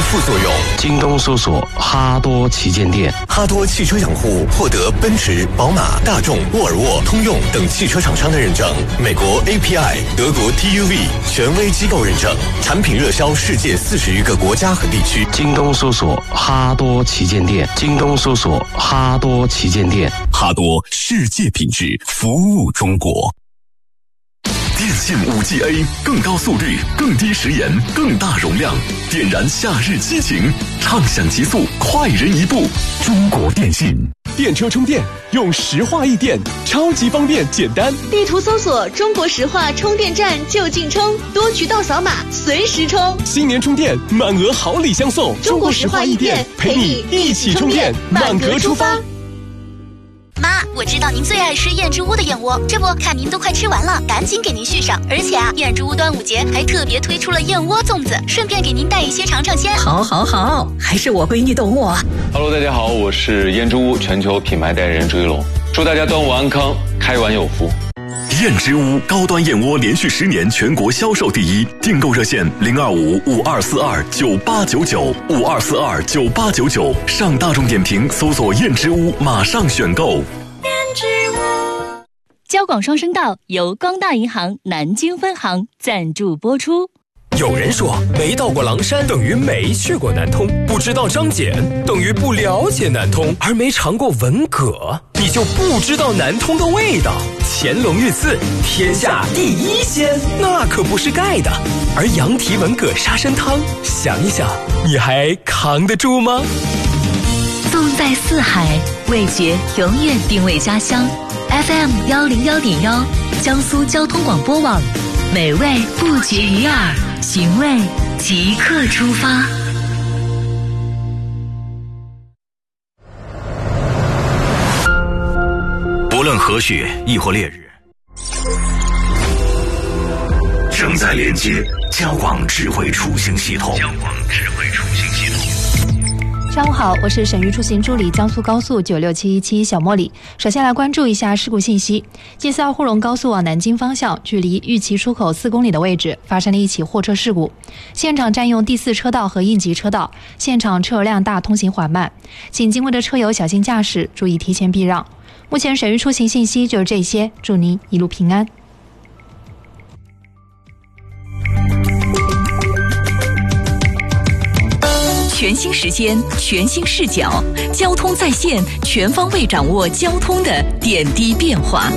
副作用。 京东搜索哈多旗舰店。 哈多汽车养护获得奔驰、宝马、大众、沃尔沃、通用等汽车厂商的认证，美国 API、德国 TÜV 权威机构认证，产品热销世界40余个国家和地区。 京东搜索哈多旗舰店。京东搜索哈多旗舰店。 哈多世界品质，服务中国。电信 5G A 更高速率、更低时延、更大容量，点燃夏日激情，畅享极速，快人一步。中国电信。 电车充电用石化易电，超级方便简单。 地图搜索中国石化充电站就近充，多渠道扫码随时充。 新年充电满额好礼相送， 中国石化易电陪你一起充电，满格出发。 妈，我知道您最爱吃燕之屋的燕窝，这不看您都快吃完了，赶紧给您续上。而且啊，燕之屋端午节还特别推出了燕窝粽子，顺便给您带一些尝尝鲜。 好，还是我闺女懂我。 Hello， 大家好，我是燕之屋全球品牌代言人朱一龙，祝大家端午安康，开碗有福。 燕之屋高端燕窝连续10年全国销售第一，订购热线025-5242-9899，5242-9899，上大众点评搜索燕之屋，马上选购。 燕之屋。 交广双声道由光大银行南京分行赞助播出。 有人说没到过狼山等于没去过南通，不知道张謇等于不了解南通，而没尝过文蛤你就不知道南通的味道。乾隆御赐天下第1鲜，那可不是盖的。而羊蹄文蛤沙参汤，想一想你还扛得住吗？ 纵在四海，味觉永远定位家乡。 FM 101.1，江苏交通广播网，美味不绝于耳，寻味即刻出发。 不论何雪亦或烈日，正在连接交广智慧出行系统。 上午好，我是省域出行助理江苏高速96717小茉莉。首先来关注一下事故信息。近4号沪蓉高速往南京方向，距离玉岐出口4公里的位置发生了一起货车事故，现场占用第4车道和应急车道，现场车流量大，通行缓慢，请经过的车友小心驾驶，注意提前避让。目前省域出行信息就是这些，祝您一路平安。 全新时间，全新视角，交通在线，全方位掌握交通的点滴变化。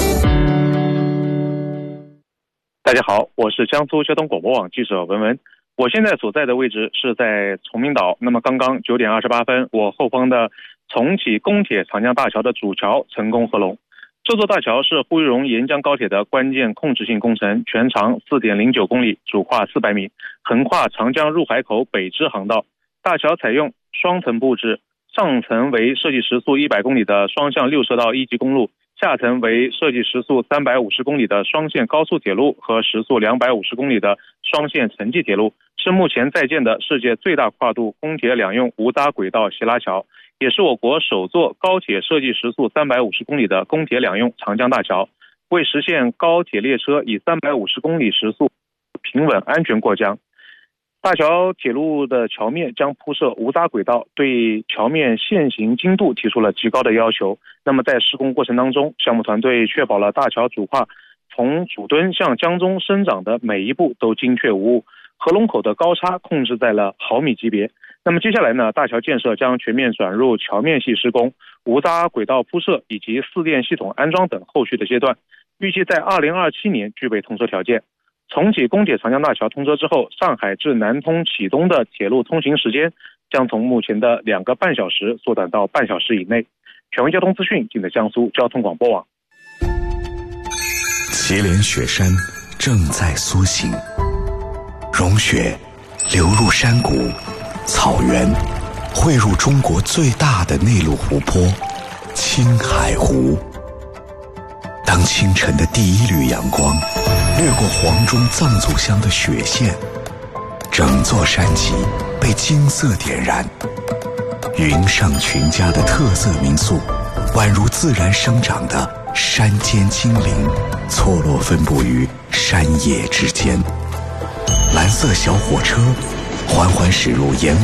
大家好，我是江苏交通广播网记者文文。我现在所在的位置是在崇明岛。那么刚刚9点28分，我后方的重启宫铁长江大桥的主桥成功合龙。这座大桥是沪渝蓉沿江高铁的关键控制性工程，全长4.09公里，主跨400米，横跨长江入海口北支航道。大桥采用双层布置，上层为设计时速100公里的双向6车道1级公路，下层为设计时速350公里的双线高速铁路和时速250公里的双线城际铁路，是目前在建的世界最大跨度公铁两用无匝轨道斜拉桥，也是我国首座高铁设计时速350公里的公铁两用长江大桥，为实现高铁列车以350公里时速平稳安全过江。大桥铁路的桥面将铺设无匝轨道，对桥面线行精度提出了极高的要求。那么在施工过程当中，项目团队确保了大桥主跨从主墩向江中生长的每一步都精确无误，合龙口的高差控制在了毫米级别。那么接下来呢，大桥建设将全面转入桥面系施工、无匝轨道铺设以及4电系统安装等后续的阶段，预计在2027年具备通车条件。重启宫铁长江大桥通车之后，上海至南通启东的铁路通行时间将从目前的2个半小时缩短到半小时以内。权威交通资讯尽在江苏交通广播网。 祁连雪山正在苏醒，融雪流入山谷、草原，汇入中国最大的内陆湖泊青海湖。当清晨的第1缕阳光掠过黄钟藏祖乡的雪线，整座山脊被金色点燃。云上群家的特色民宿，宛如自然生长的山间精灵，错落分布于山野之间。蓝色小火车缓缓驶入沿